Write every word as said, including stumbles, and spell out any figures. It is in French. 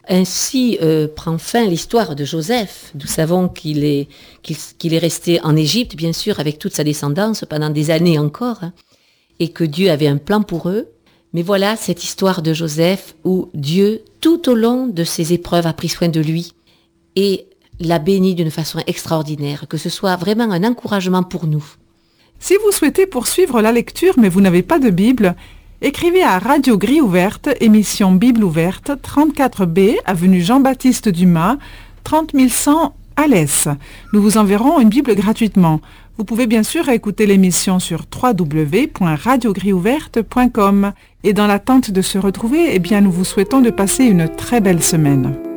Ainsi euh, prend fin l'histoire de Joseph. Nous savons qu'il est, qu'il, qu'il est resté en Égypte, bien sûr, avec toute sa descendance pendant des années encore, hein, et que Dieu avait un plan pour eux. Mais voilà cette histoire de Joseph où Dieu, tout au long de ses épreuves, a pris soin de lui et l'a béni d'une façon extraordinaire, que ce soit vraiment un encouragement pour nous. Si vous souhaitez poursuivre la lecture mais vous n'avez pas de Bible, écrivez à Radio Grille Ouverte, émission Bible ouverte, trente-quatre B, avenue Jean-Baptiste Dumas, trente mille cent Alès. Nous vous enverrons une Bible gratuitement. Vous pouvez bien sûr écouter l'émission sur w w w point radio grille ouverte point com. Et dans l'attente de se retrouver, eh bien, nous vous souhaitons de passer une très belle semaine.